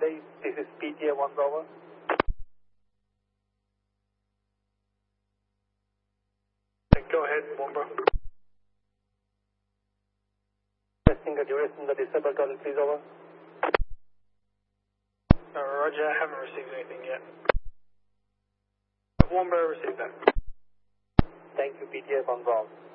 Hey, this is PTA 1 Bravo. Go ahead, 1 Bravo. Testing the duration of the disabled toilet, please, over. Roger, I haven't received anything yet. 1 Bravo received that. Thank you, PTA 1 Bravo.